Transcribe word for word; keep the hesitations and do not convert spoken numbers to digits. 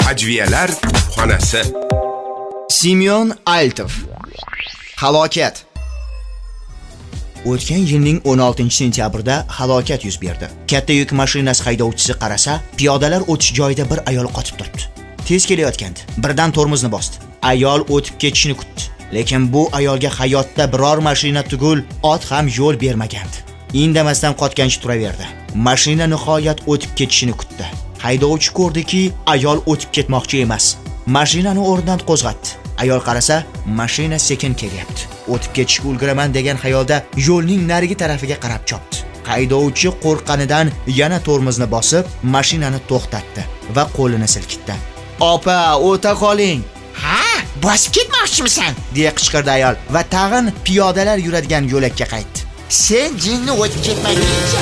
Ajviyalar xonasi. Semyon Altov. Halokat. O'tgan yilning o'n oltinchi sentyabrida halokat yuz berdi. Katta yuk mashinasi haydovchisi qarasa, piyodalar o'tish joyida bir ayol qotib turibdi. Tez kelayotgandi. Birdan tormozni bosdi. Ayol o'tib ketishini kutdi. Lekin bu ayolga hayotda biror mashina tugul ot ham yo'l bermagandi. Indamasdan qotgancha turaverdi. Mashina nihoyat o'tib ketishini kutdi. Haydovchi ko'rdiki, ayol o'tib ketmoqchi emas. Mashinani o'rnidan qo'zg'atdi. Ayol qarasa, mashina sekin kelyapti. O'tib ketishga ulguraman degan xayolda yo'lning narigi tarafiga qarab chopdi. Haydovchi qo'rqqanidan yana tormozni bosib, mashinani to'xtatdi va qo'lini silkitdi. "Opa, o'ta qoling." "Ha, bosib ketmoqchimisan?" deya qichqirdi ayol va tag'in piyodalar yuradigan yo'lakka qaytdi. "Sen jinni o'tib ketmaguncha